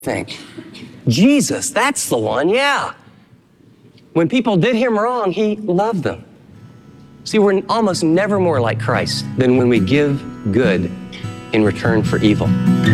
think. Jesus, that's the one, yeah. When people did him wrong, he loved them. See, we're almost never more like Christ than when we give good in return for evil.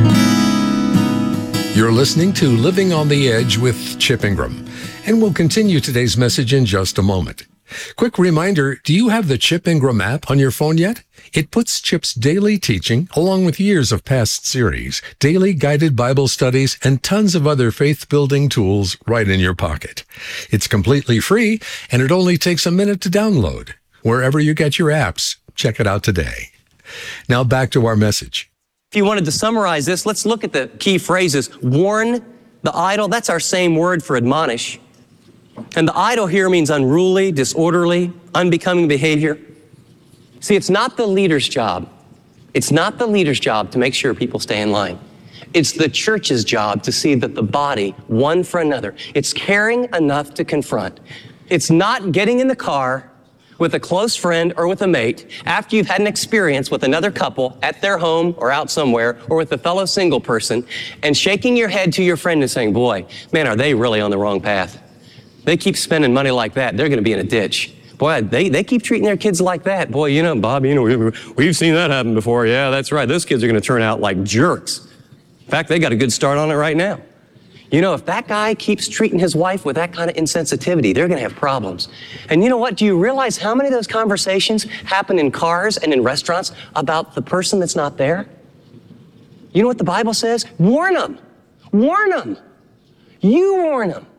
You're listening to Living on the Edge with Chip Ingram, and we'll continue today's message in just a moment. Quick reminder, do you have the Chip Ingram app on your phone yet? It puts Chip's daily teaching, along with years of past series, daily guided Bible studies, and tons of other faith-building tools right in your pocket. It's completely free, and it only takes a minute to download. Wherever you get your apps, check it out today. Now back to our message. If you wanted to summarize this, let's look at the key phrases. Warn the idle, that's our same word for admonish. And the idle here means unruly, disorderly, unbecoming behavior. See, it's not the leader's job. It's not the leader's job to make sure people stay in line. It's the church's job to see that the body, one for another, it's caring enough to confront. It's not getting in the car with a close friend or with a mate after you've had an experience with another couple at their home or out somewhere or with a fellow single person and shaking your head to your friend and saying, boy, man, are they really on the wrong path? They keep spending money like that, they're going to be in a ditch. Boy, they keep treating their kids like that. Boy, you know, Bob, you know, we've seen that happen before. Yeah, that's right. Those kids are going to turn out like jerks. In fact, they got a good start on it right now. You know, if that guy keeps treating his wife with that kind of insensitivity, they're going to have problems. And you know what? Do you realize how many of those conversations happen in cars and in restaurants about the person that's not there? You know what the Bible says? Warn them. Warn them. You warn them.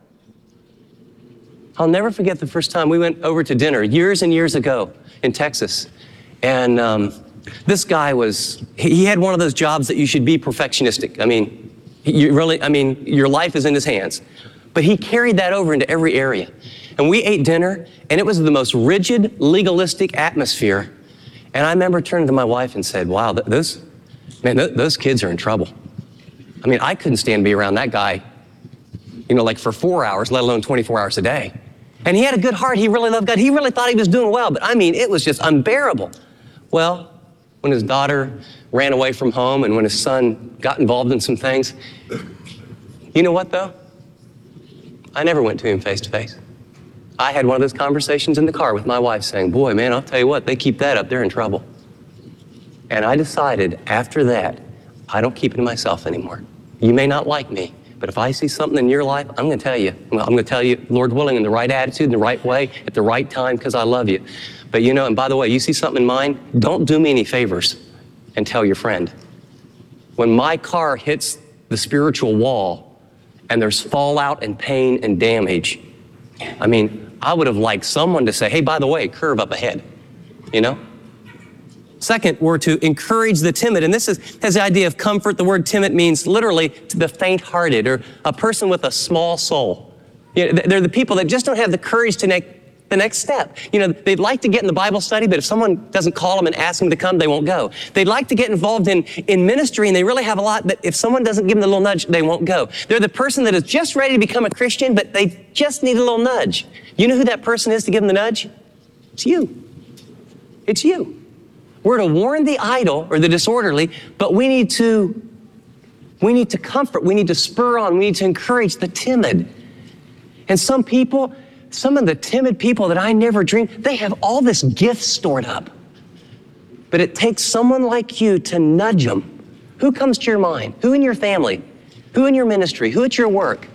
I'll never forget the first time we went over to dinner years and years ago in Texas. And this guy he had one of those jobs that you should be perfectionistic. I mean, your life is in his hands. But he carried that over into every area. And we ate dinner, and it was the most rigid, legalistic atmosphere. And I remember turning to my wife and said, wow, those kids are in trouble. I mean, I couldn't stand to be around that guy, you know, like for 4 hours, let alone 24 hours a day. And he had a good heart. He really loved God. He really thought he was doing well. But I mean, it was just unbearable. Well, when his daughter ran away from home and when his son got involved in some things, you know what though? I never went to him face to face. I had one of those conversations in the car with my wife saying, boy, man, I'll tell you what, they keep that up, they're in trouble. And I decided after that, I don't keep it to myself anymore. You may not like me, but if I see something in your life, I'm going to tell you. I'm going to tell you, Lord willing, in the right attitude, in the right way, at the right time, because I love you. But you know, and by the way, you see something in mine, don't do me any favors and tell your friend. When my car hits the spiritual wall and there's fallout and pain and damage, I mean, I would have liked someone to say, hey, by the way, curve up ahead, you know? Second, we're to encourage the timid. And this has the idea of comfort. The word timid means literally the faint-hearted or a person with a small soul. You know, they're the people that just don't have the courage to make the next step. You know, they'd like to get in the Bible study, but if someone doesn't call them and ask them to come, they won't go. They'd like to get involved in ministry, and they really have a lot, but if someone doesn't give them the little nudge, they won't go. They're the person that is just ready to become a Christian, but they just need a little nudge. You know who that person is to give them the nudge? It's you. It's you. We're to warn the idle or the disorderly, but we need to comfort, we need to spur on, we need to encourage the timid. And some of the timid people that I never dreamed, they have all this gift stored up. But it takes someone like you to nudge them. Who comes to your mind? Who in your family? Who in your ministry? Who at your work?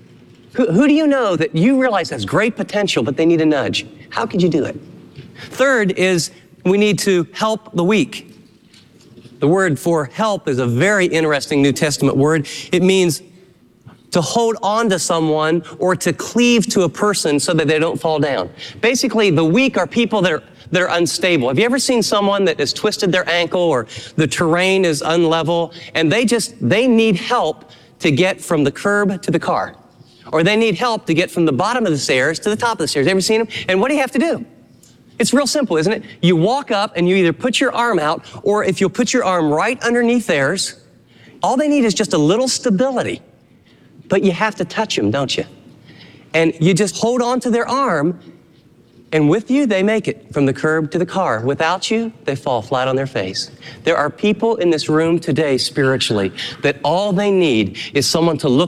Who do you know that you realize has great potential, but they need a nudge? How could you do it? Third is we need to help the weak. The word for help is a very interesting New Testament word. It means to hold on to someone or to cleave to a person so that they don't fall down. Basically, the weak are people that are unstable. Have you ever seen someone that has twisted their ankle or the terrain is unlevel and they need help to get from the curb to the car? Or they need help to get from the bottom of the stairs to the top of the stairs. Ever seen them? And what do you have to do? It's real simple, isn't it? You walk up and you either put your arm out, or if you'll put your arm right underneath theirs, all they need is just a little stability. But you have to touch them, don't you? And you just hold on to their arm And with you, they make it from the curb to the car. Without you, they fall flat on their face. There are people in this room today spiritually that all they need is someone to look